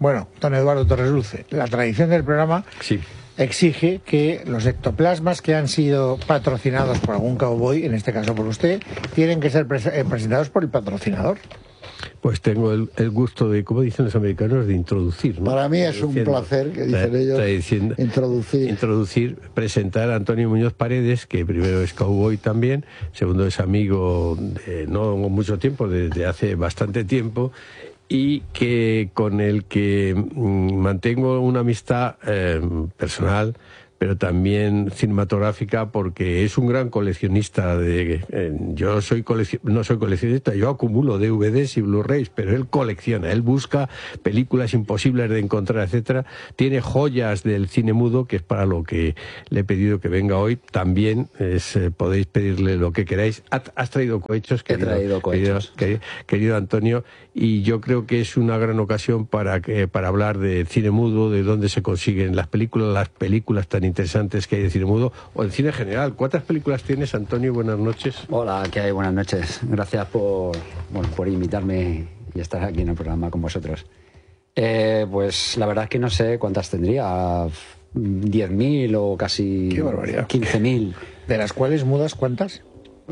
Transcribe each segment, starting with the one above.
Bueno, don Eduardo Torres Dulce, la tradición del programa exige que los ectoplasmas que han sido patrocinados por algún cowboy, en este caso por usted, tienen que ser presentados por el patrocinador. Pues tengo el gusto de, como dicen los americanos, de introducir, ¿no? Para mí es un placer, que dicen ellos, introducir, presentar a Antonio Muñoz Paredes, que primero es cowboy también, segundo es amigo de no mucho tiempo, desde hace bastante tiempo, y que con el que mantengo una amistad personal, pero también cinematográfica, porque es un gran coleccionista yo no soy coleccionista, yo acumulo DVDs y Blu-rays, pero él colecciona, él busca películas imposibles de encontrar, etcétera. Tiene joyas del cine mudo, que es para lo que le he pedido que venga hoy. También podéis pedirle lo que queráis. ¿Has traído cohechos? He traído cohechos. Querido Antonio, y yo creo que es una gran ocasión para hablar de cine mudo, de dónde se consiguen las películas tan interesantes que hay de cine mudo, o en cine general. ¿Cuántas películas tienes, Antonio? Buenas noches. Hola, ¿qué hay? Buenas noches. Gracias por invitarme y estar aquí en el programa con vosotros. Pues la verdad es que no sé cuántas tendría, 10.000 o casi 15.000. ¿De las cuales mudas cuántas?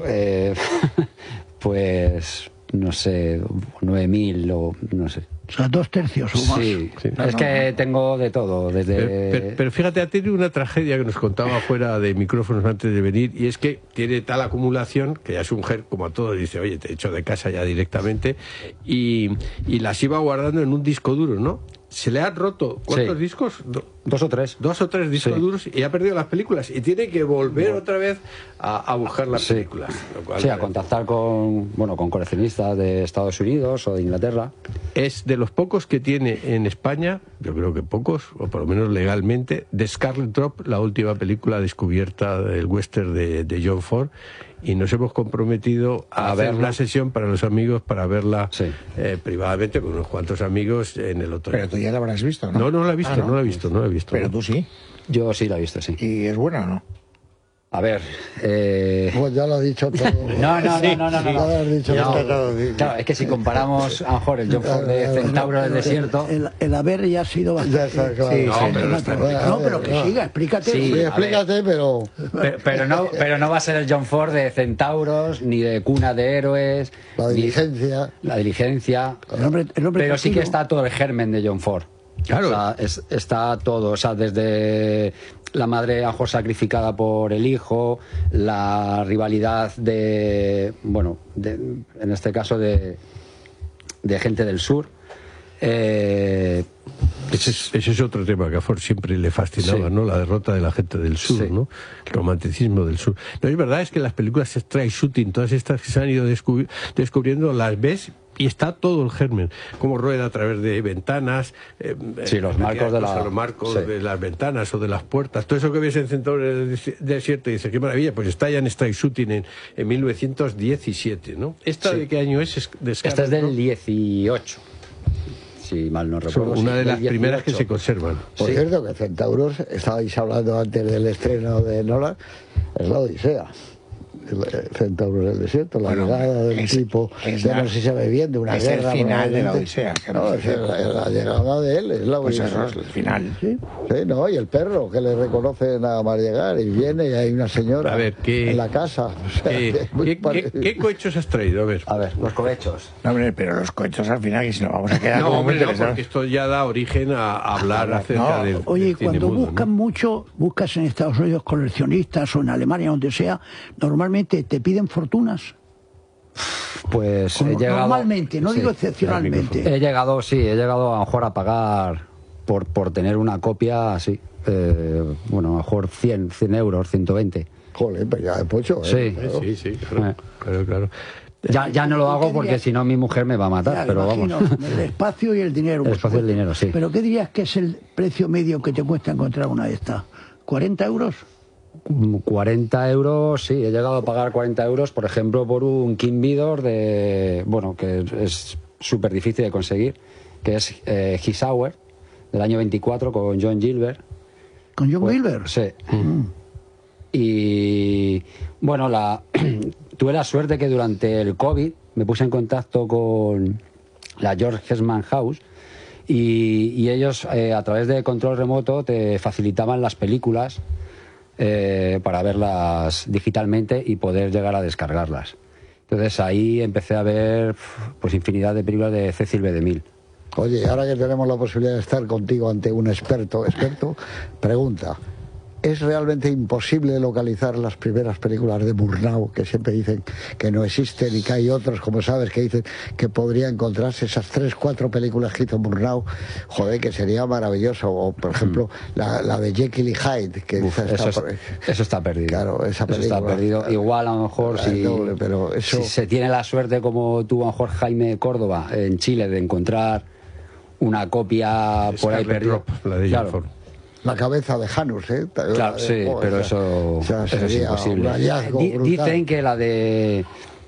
Pues no sé, 9.000 o no sé. O sea, 2/3 o más. Sí. Es que tengo de todo. Pero fíjate, ha tenido una tragedia que nos contaba fuera de micrófonos antes de venir, y es que tiene tal acumulación que ya su mujer, como a todos, dice, oye, te echo de casa ya directamente, y las iba guardando en un disco duro, ¿no? Se le han roto, ¿cuántos discos? Dos o tres discos duros, y ha perdido las películas, y tiene que volver otra vez a buscar las películas. Lo cual, a contactar con coleccionistas de Estados Unidos o de Inglaterra. Es de los pocos que tiene en España, yo creo que pocos, o por lo menos legalmente, de Scarlet Drop, la última película descubierta del western de John Ford, y nos hemos comprometido a hacer una sesión para los amigos, para verla privadamente con unos cuantos amigos en el otoño. Pero tú ya la habrás visto, ¿no? No la he visto, no la he visto. Pero tú sí. Yo sí la he visto, sí. ¿Y es buena o no? A ver, Pues ya lo ha dicho todo. No. Ya lo has dicho todo. Claro, es que si comparamos a lo mejor el John Ford de Centauro del Desierto... El haber ya ha sido bastante... pero que siga, explícate. Sí, explícate, pero no va a ser el John Ford de Centauros, ni de Cuna de Héroes... La diligencia. El hombre pero sí que está todo el germen de John Ford. Claro. O sea, está todo, o sea, desde la madre a mejor sacrificada por el hijo, la rivalidad en este caso de gente del sur. Ese es otro tema que a Ford siempre le fascinaba, ¿no? La derrota de la gente del sur, ¿no? El romanticismo del sur. No, es verdad, es que las películas Strike Shooting, todas estas que se han ido descubriendo, las ves y está todo el germen, como rueda a través de ventanas, los marcos de las ventanas o de las puertas, todo eso que ves en Centauro del Desierto, y dices, qué maravilla, pues está ya en Strike Shooting en 1917, ¿no? ¿Esta de qué año es? Esta es del 18. Si mal no recuerdo. Una de las primeras que se conservan. Por cierto, que Centauros, estabais hablando antes del estreno de Nolan, es la Odisea. Centauros del Desierto, la llegada del tipo, no sé si se ve bien, de una guerra. Es el final de la Odisea. No, es la llegada de él, es la Odisea. Pues eso es el final. Sí, no, y el perro que le reconoce nada más llegar, y viene y hay una señora en la casa. O sea, ¿Qué cohechos has traído? A ver, los cohechos. No, hombre, pero los cohechos al final, que si nos vamos a quedar no, hombre, no, porque esto ya da origen a hablar acerca del Oye, del cine cuando mudo, buscan mucho, buscas en Estados Unidos coleccionistas o en Alemania, donde sea, normalmente te piden fortunas. Pues he llegado... Normalmente, no digo excepcionalmente. He llegado a lo mejor a pagar por tener una copia así. A lo mejor 100 euros, 120. Joder, pero ya es pocho, ¿eh? Sí, claro. Ya no lo hago porque si no mi mujer me va a matar, pero imagino, vamos. El espacio y el dinero. El espacio y el dinero, sí. ¿Pero qué dirías que es el precio medio que te cuesta encontrar una de estas? ¿40 euros? 40 euros, sí, he llegado a pagar 40 euros, por ejemplo, por un King Vidor que es súper difícil de conseguir, que es His Hour, del año 24, con John Gilbert. ¿Con John Gilbert? Sí. Y bueno, tuve la suerte que durante el COVID me puse en contacto con la George Eastman House y ellos a través de control remoto te facilitaban las películas para verlas digitalmente y poder llegar a descargarlas. Entonces ahí empecé a ver pues infinidad de películas de Cecil B. DeMille. Oye, ahora que tenemos la posibilidad de estar contigo ante un experto, pregunta, ¿es realmente imposible localizar las primeras películas de Murnau, que siempre dicen que no existen y que hay otros, como sabes, que dicen que podría encontrarse esas 3, 4 películas que hizo Murnau? Joder, que sería maravilloso. O, por ejemplo, la de Jekyll y Hyde, que eso está perdido. Claro, esa película. Eso está perdido. Igual, a lo mejor, si se tiene la suerte, como tuvo a lo mejor Jaime Córdoba en Chile, de encontrar una copia por ahí perdida. La de Ford. La cabeza de Janus, ¿eh? Claro, sí, pero eso es imposible. Dicen que la de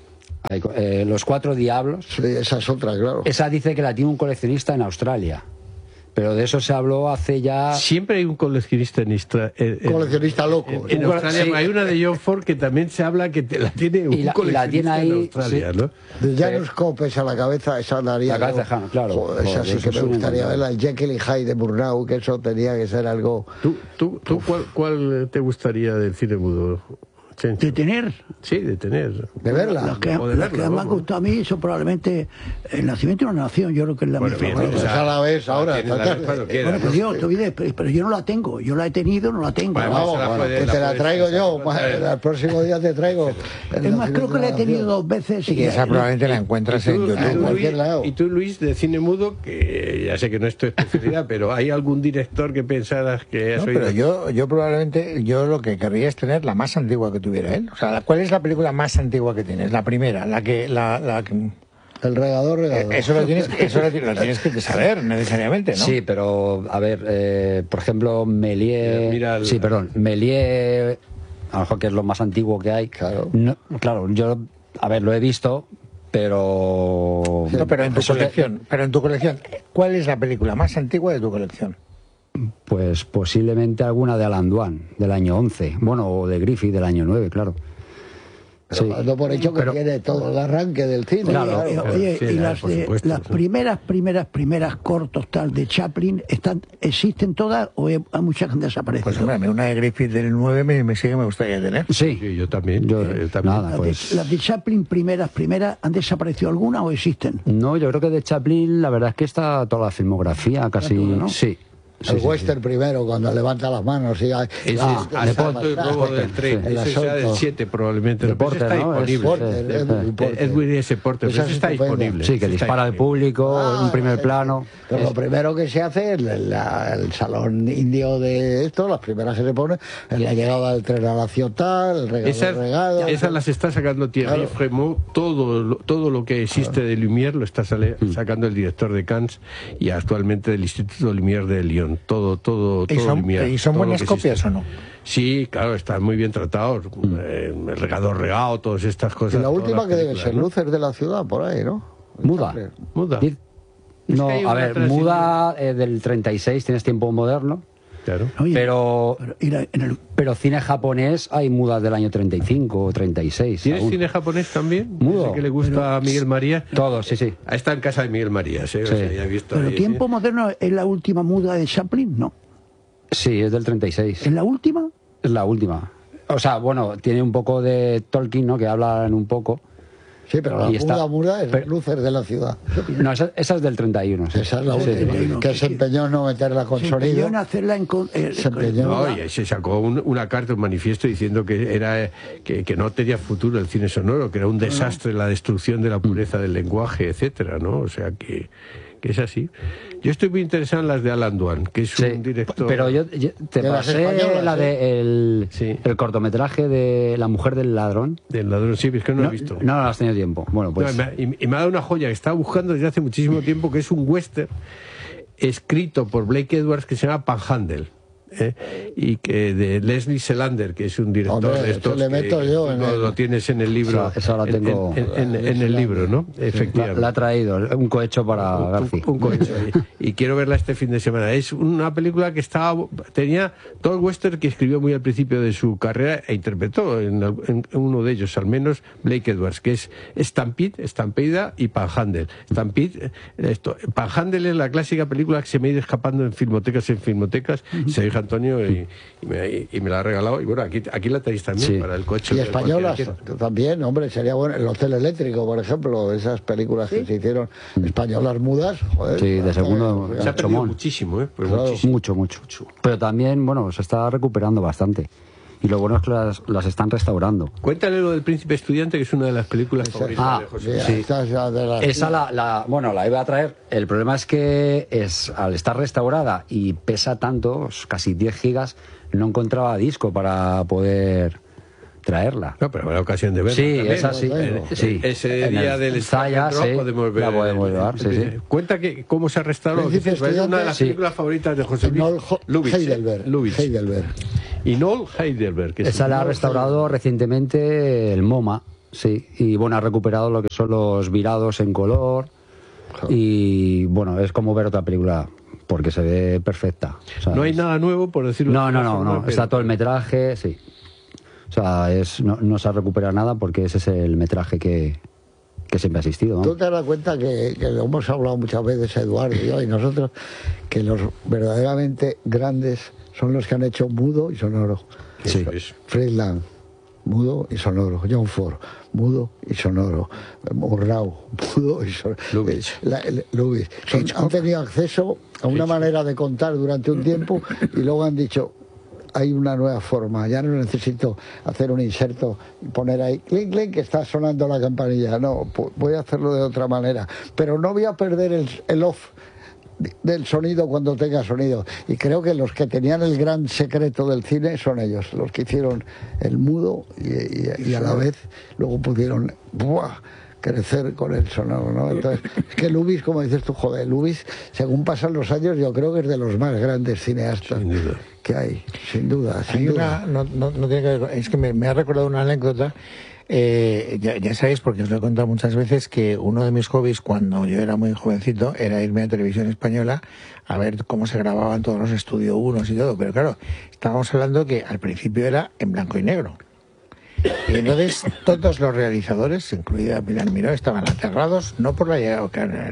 Los Cuatro Diablos... Sí, esa es otra, claro. Esa dice que la tiene un coleccionista en Australia. Pero de eso se habló hace ya... Siempre hay un coleccionista coleccionista loco. En Australia, sí. Hay una de John Ford que también se habla que la tiene un coleccionista en Australia, ¿no? De Janus Cope, esa la cabeza, esa daría... La cabeza de Janus, claro. Joder, esa sí que me gustaría verla. El Jekyll y Hyde de Murnau, que eso tenía que ser algo... ¿Tú cuál te gustaría del cine mudo? ¿De tener? Sí, de tener. ¿De verla? Las que me han gustado a mí son probablemente El nacimiento de una nación, yo creo que es la mejor. Esa la ves ahora. Bueno, pero yo no la tengo, yo la he tenido, no la tengo. Vamos, que te la traigo yo, el próximo día te traigo. Es más, creo que la he tenido 2 veces. Y esa probablemente la encuentras en YouTube, en cualquier lado. Y tú, Luis, de cine mudo, que ya sé que no es tu especialidad, pero ¿hay algún director que pensaras que has oído? Pero yo probablemente, lo que querría es tener la más antigua que tuviera él. O sea, ¿cuál es la película más antigua que tienes? La primera, la que... El regador. Eso lo tienes que saber necesariamente, ¿no? Sí, pero a ver, por ejemplo, Méliès... Sí, perdón, Méliès, a lo mejor que es lo más antiguo que hay. Claro. No, claro, yo, a ver, lo he visto, pero... No, pero en tu colección, ¿cuál es la película más antigua de tu colección? Pues posiblemente alguna de Alan Dwan, del año 11. Bueno, o de Griffith, del año 9, claro. Pero sí. No por hecho que tiene todo el arranque del cine. Claro. Oye, sí, y las primeras cortos tal de Chaplin, ¿existen todas o hay muchas que han desaparecido? Pues hombre, una de Griffith del 9 me gustaría tener. Sí, yo también. Yo también. Nada, las de Chaplin primeras, ¿han desaparecido alguna o existen? No, yo creo que de Chaplin la verdad es que está toda la filmografía casi, ¿no? Sí. El western primero, cuando levanta las manos. Y ese es el robo del tren. Ese será del 7 probablemente. El Porter, está ¿no? disponible. Edwin S. Porter. Ese está disponible. Sí, que dispara al público, un primer plano. Pero lo primero que se hace es el salón indio de esto, las primeras que se ponen, es la llegada del tren a la ciudad, el regado. Esas las está sacando Thierry Frémaux. Todo lo que existe de Lumière lo está sacando el director de Cannes y actualmente del Instituto Lumière de Lyon. Todo Lumière. ¿Y son buenas copias o no? Sí, claro, están muy bien tratados. El regador regado, todas estas cosas. Y la última que debe ser Luces de la ciudad, por ahí, ¿no? Muda. No, a ver, Muda del 36, tienes tiempo moderno. Claro. Oye, pero cine japonés hay mudas del año 35 o 36. ¿Tienes cine japonés también? Mudo. ¿Ese que le gusta a Miguel María? Todo, sí. Está en casa de Miguel María, ¿sí? Sí. O sea, ya he visto pero ahí, tiempo moderno es la última muda de Chaplin, ¿no? Sí, es del 36. ¿Es la última? Es la última. O sea, bueno, tiene un poco de Tolkien, ¿no? Que hablan un poco. Sí, pero la muda es Luces de la ciudad. No, esa es del 31. Sí. Esa es la última, que se empeñó en no meterla con sonido. Se empeñó en hacerla y se sacó una carta, un manifiesto diciendo que era que no tenía futuro el cine sonoro, que era un desastre la destrucción de la pureza del lenguaje, etcétera, ¿no? O sea que es así. Yo estoy muy interesado en las de Alan Dwan, que es un director... Pero yo te pasé la de el cortometraje de La mujer del ladrón. Del ladrón, sí, es que no lo he visto. No has tenido tiempo. Bueno, pues... y me ha dado una joya que estaba buscando desde hace muchísimo tiempo, que es un western escrito por Blake Edwards que se llama Panhandle. y que de Leslie Selander, que es un director de estos le meto yo lo tienes en el libro. Esa la tengo en el libro, ¿no? Efectivamente. La ha traído, un cohecho para García. Un cohecho. Y quiero verla este fin de semana. Es una película que tenía todo el western que escribió muy al principio de su carrera e interpretó en uno de ellos, al menos Blake Edwards, que es Estampida y Panhandle. Panhandle es la clásica película que se me ha ido escapando en filmotecas. Se dijo Antonio y me la ha regalado. Y bueno, aquí la tenéis también para el coche. Y españolas también, hombre, sería bueno. El Hotel Eléctrico, por ejemplo, esas películas que se hicieron españolas mudas, joder. Sí, de segundo. Se ha perdido muchísimo, claro. Mucho. Pero también, bueno, se está recuperando bastante. Y lo bueno es que las están restaurando. Cuéntale lo del Príncipe Estudiante, que es una de las películas favoritas de José. Sí. Esa la iba a traer. El problema es que al estar restaurada y pesa tanto, casi 10 gigas, no encontraba disco para poder traerla. No, pero habrá ocasión de verla. Sí, también. esa sí. Sí. Ese día del Zaya, podemos ver. La podemos llevar, sí. Cuenta cómo se ha restaurado. Es una de las películas favoritas de José Luis. Heidelberg. Y Noel Heidelberg. Esa la ha restaurado recientemente el MoMA, sí. Y bueno, ha recuperado lo que son los virados en color. Y bueno, es como ver otra película, porque se ve perfecta. O sea, no hay nada nuevo, por decirlo No. Pero... Está todo el metraje, sí. O sea, no se ha recuperado nada porque ese es el metraje que siempre ha existido, ¿no? Tú te das cuenta que lo hemos hablado muchas veces, Eduardo y yo y nosotros, que los verdaderamente grandes son los que han hecho mudo y sonoro. Sí. Friedland, mudo y sonoro. John Ford, mudo y sonoro. Murnau, mudo y sonoro. Lubitsch. Han tenido acceso a una manera de contar durante un tiempo y luego han dicho: hay una nueva forma, ya no necesito hacer un inserto y poner ahí clink clink que está sonando la campanilla, no, voy a hacerlo de otra manera, pero no voy a perder el off del sonido cuando tenga sonido. Y creo que los que tenían el gran secreto del cine son ellos, los que hicieron el mudo y a la vez luego pudieron crecer con el sonoro, ¿no? Entonces, es que Lubitsch, como dices tú, joder, Lubitsch, según pasan los años, yo creo que es de los más grandes cineastas que hay, sin duda. No tiene que ver, es que me ha recordado una anécdota. Ya sabéis, porque os lo he contado muchas veces, que uno de mis hobbies cuando yo era muy jovencito era irme a Televisión Española a ver cómo se grababan todos los Estudio 1 y todo. Pero claro, estábamos hablando que al principio era en blanco y negro. Y entonces todos los realizadores, incluida Pilar Miró, estaban aterrados, no por la llegada,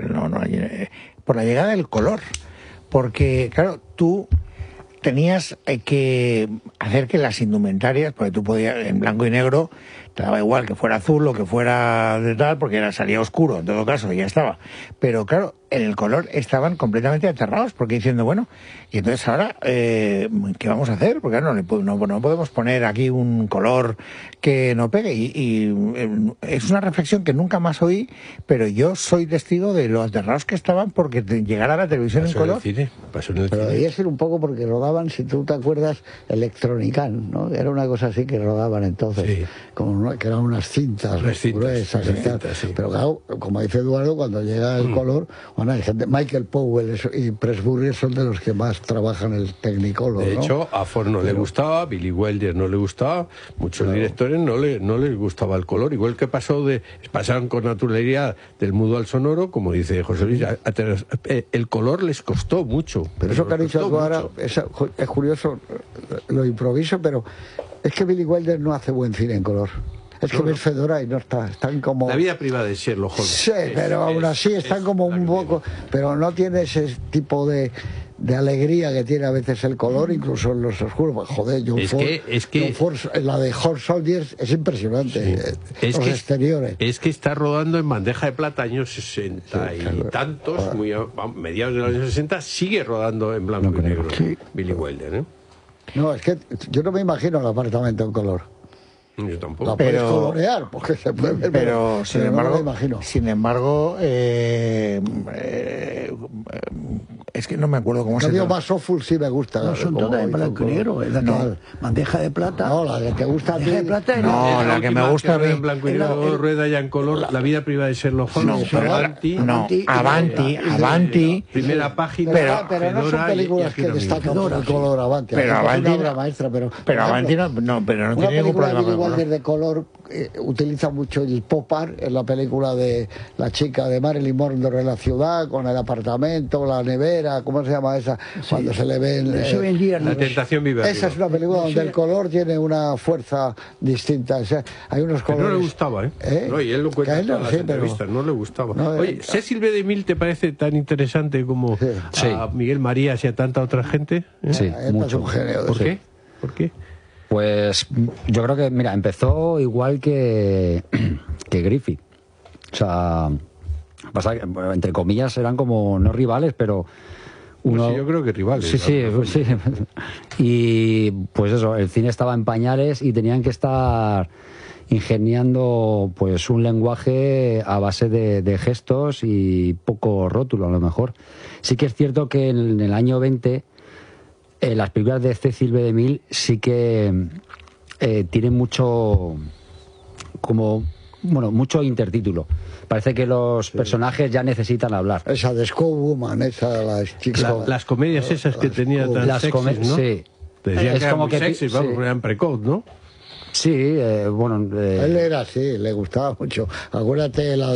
por la llegada del color. Porque, claro, tú tenías que hacer que las indumentarias, porque tú podías, en blanco y negro, te daba igual que fuera azul o que fuera de tal, porque salía oscuro, en todo caso, y ya estaba. Pero claro, en el color estaban completamente aterrados, porque diciendo, bueno, y entonces ahora, ¿qué vamos a hacer? Porque claro, no podemos poner aquí un color que no pegue. Y es una reflexión que nunca más oí, pero yo soy testigo de lo aterrados que estaban porque llegara a la televisión en color. Pero debía ser un poco porque rodaban, si tú te acuerdas, Electronican, ¿no? Era una cosa así que rodaban entonces, sí. Que eran unas cintas gruesas y tal. Sí. Pero claro, como dice Eduardo, cuando llega el color, bueno, hay gente, Michael Powell y Pressburger son de los que más trabajan el Technicolor, de hecho, a Ford no le gustaba, Billy Wilder no le gustaba, muchos directores no les gustaba el color, igual que pasaron con naturalidad del mudo al sonoro, como dice José Luis, el color les costó mucho. Pero eso que ha dicho tú ahora es curioso, lo improviso, pero es que Billy Wilder no hace buen cine en color. Es que ves Fedora y no están como... La vida privada de Sherlock Holmes. Sí, pero aún así están como un poco... Pero no tiene ese tipo de alegría que tiene a veces el color, incluso en los oscuros. Pues, joder, John Ford, la de Hot Soldiers es impresionante. Sí. Los exteriores. Es que está rodando en bandeja de plata años 60 y tantos, mediados de los años 60, sigue rodando en blanco y negro. Sí. Billy Wilder, ¿eh? No, es que yo no me imagino el apartamento en color. Yo tampoco. La puedes colorear, porque se puede ver, pero sin embargo, no me imagino. Es que no me acuerdo cómo se llama. llama. Más Awful sí me gusta. No, son todas en blanco y negro. Es la que, bandeja de plata. No, la que te gusta a ti. Bandeja de plata y No, la que me gusta a mí. En blanco y negro, rueda ya en color, La vida privada de Sherlock Holmes. Avanti. Primera página. Pero no son películas que destacan por el color Avanti. Pero Avanti. Es una obra maestra, pero Avanti no tiene ningún problema con el color. De color utiliza mucho el pop art en la película de la chica de Marilyn Monroe en la ciudad, con el apartamento, la nevera, ¿cómo se llama esa? Sí. Cuando se le ven... La tentación vive arriba. Esa es una película donde el color tiene una fuerza distinta. O sea, hay unos colores... Pero no le gustaba, ¿eh? No, y él lo cuenta en todas las entrevistas, no le gustaba. No, oye, ¿Cecil B. DeMille te parece tan interesante como a Miguel Marías y a tanta otra gente? Sí, mucho. ¿Por qué? ¿Por qué? Pues yo creo que, mira, empezó igual que Griffith. O sea, pasa que, entre comillas, eran como no rivales, pero uno... Pues sí, yo creo que rivales. Sí. Y pues eso, el cine estaba en pañales y tenían que estar ingeniando pues un lenguaje a base de gestos y poco rótulo, a lo mejor. Sí que es cierto que en el año 20... las películas de Cecil B. DeMille sí que tienen mucho mucho intertítulo. Parece que los personajes ya necesitan hablar. Esa de Woman, esa las chicas. Las comedias esas que tenía tan sexys, ¿no? Sí. Decían que eran muy sexys, vamos, eran precoz, ¿no? Sí, Él era así, le gustaba mucho. Acuérdate la